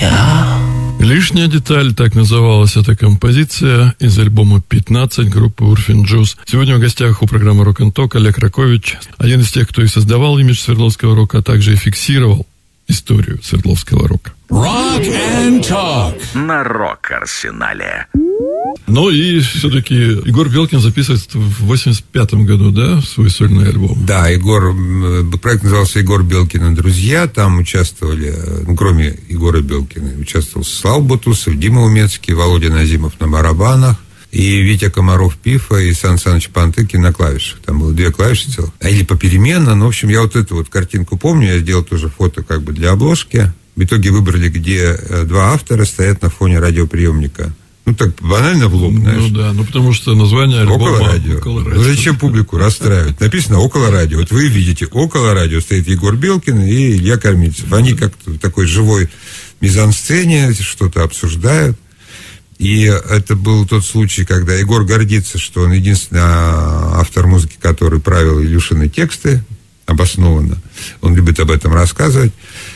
друзья. «Лишняя деталь» — так называлась эта композиция из альбома «15» группы Урфин Джюс. Сегодня в гостях у программы «Рок н Ток» Олег Ракович, один из тех, кто и создавал имидж Свердловского рока, а также и фиксировал историю Свердловского рока. Rock and Talk на Рок-Арсенале. Ну и все-таки Егор Белкин записывает в 85-м году, да, свой сольный альбом? Да, проект назывался «Егор Белкин и друзья». Там участвовали, кроме Егора Белкина, участвовал Слава Бутусов, Дима Умецкий, Володя Назимов на барабанах, и Витя Комаров пифа, и Сан Саныч Пантыкин на клавишах. Там было 2 клавиши целых. Или попеременно. Ну, в общем, я вот эту вот картинку помню. Я сделал тоже фото как бы для обложки. В итоге выбрали, где 2 автора стоят на фоне радиоприемника. Ну, так банально в лоб, знаешь. Ну, да, потому что название альбома «Около радио». Ну, зачем публику расстраивать? Написано «Около радио». Вот вы видите, около радио стоит Егор Белкин и Илья Кормильцев. Они как-то в такой живой мизансцене что-то обсуждают. И это был тот случай, когда Егор гордится, что он единственный автор музыки, который правил Илюшины тексты обоснованно. Он любит об этом рассказывать.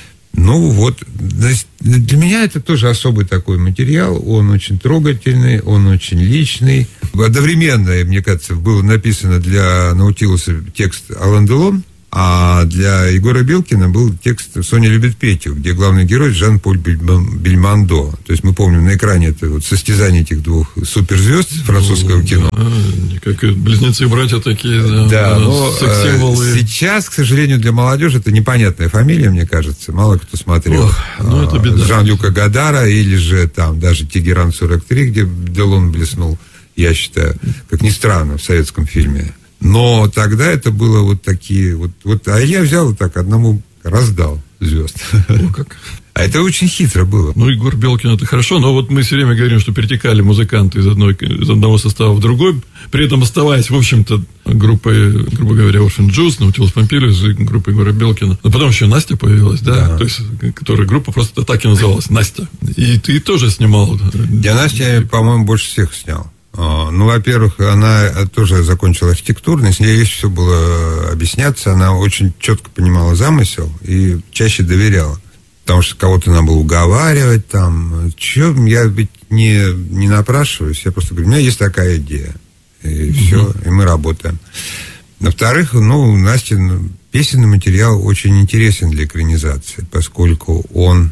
Ну вот, для меня это тоже особый такой материал. Он очень трогательный, он очень личный. Одновременно, мне кажется, было написано для Наутилуса текст «Алан Делон», а для Егора Белкина был текст «Соня любит Петю», где главный герой Жан-Поль Бельмондо. То есть мы помним на экране это вот состязание этих 2 суперзвезд французского кино. Как близнецы-братья такие, да, но секс-символы. Сейчас, к сожалению, для молодежи это непонятная фамилия, мне кажется. Мало кто смотрел. Ну, это беда. Жан-Люка Гадара или же там даже «Тегеран 43», где Делон блеснул, я считаю, как ни странно, в советском фильме. Но тогда это было вот такие вот, а я взял и так одному раздал звезд. Ну, как? А это очень хитро было. Ну, Егор Белкин — это хорошо, но вот мы все время говорим, что перетекали музыканты из одного состава в другой, при этом оставаясь, в общем-то, группой, грубо говоря, Урфин Джюс, Наутилус Помпилиус и группой Егора Белкина. Но потом еще Настя появилась, да? То есть, которая группа просто так и называлась, Настя. И ты тоже снимал. Я Настя, по-моему, больше всех снял. Ну, во-первых, она тоже закончила архитектурный, с ней есть все было объясняться, она очень четко понимала замысел и чаще доверяла. Потому что кого-то надо было уговаривать, там, я ведь не напрашиваюсь, я просто говорю, у меня есть такая идея, и все, и мы работаем. Во-вторых, Настя, песенный материал очень интересен для экранизации, поскольку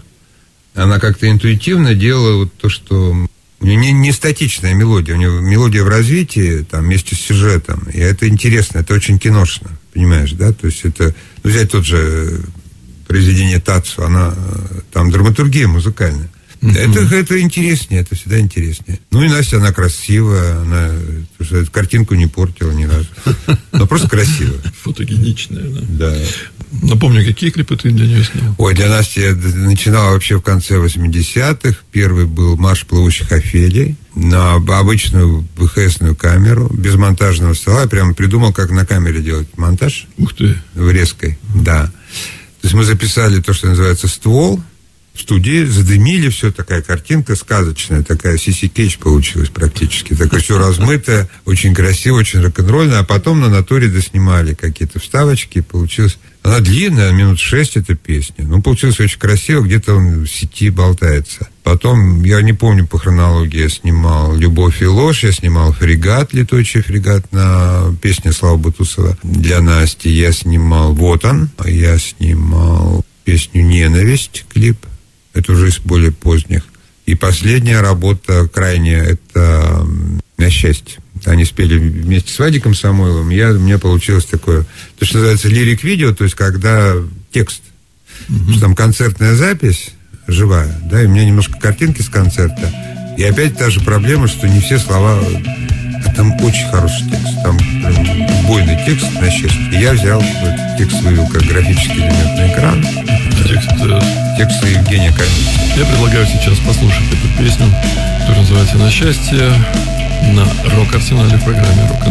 она как-то интуитивно делала вот то, что... У нее не статичная мелодия, у нее мелодия в развитии, там, вместе с сюжетом. И это интересно, это очень киношно, понимаешь, да? То есть это, взять тот же произведение Тацу, там драматургия музыкальная. Это интереснее, это всегда интереснее. Ну и Настя, она красивая, она эту картинку не портила ни разу. Она просто красивая. Фотогеничная, да? Да. Напомню, какие клипы ты для нее снял? Ой, для Насти я начинал вообще в конце 80-х. Первый был «Марш плывущих Офелий» на обычную ВХСную камеру, без монтажного стола. Я прямо придумал, как на камере делать монтаж. Ух ты. В резкой, да. То есть мы записали то, что называется «Ствол», в студии, задымили, все, такая картинка сказочная, такая Сиси Кейдж получилась практически. Такое все размытое, очень красиво, очень рок-н-ролльно. А потом на натуре доснимали какие-то вставочки, получилось... Она длинная, минут 6 эта песня. Получилось очень красиво, где-то он в сети болтается. Потом, я не помню по хронологии, я снимал «Любовь и ложь», я снимал «Фрегат», «Летучий фрегат» на песне Славы Бутусова. Для Насти я снимал «Вот он», я снимал песню «Ненависть», клип. Это уже из более поздних. И последняя работа крайняя, это «На счастье». Они спели вместе с Вадиком Самойловым. У меня получилось такое, то, что называется лирик-видео, то есть когда текст, что там концертная запись живая, да, и у меня немножко картинки с концерта. И опять та же проблема, что не все слова... А там очень хороший текст. Там прям бойный текст, на счастье. И я взял этот текст, вывел как графический элемент на экран. Текст Евгения Кормильцева. Я предлагаю сейчас послушать эту песню, которая называется «На счастье», на Рок-Арсенале в программе «Рок н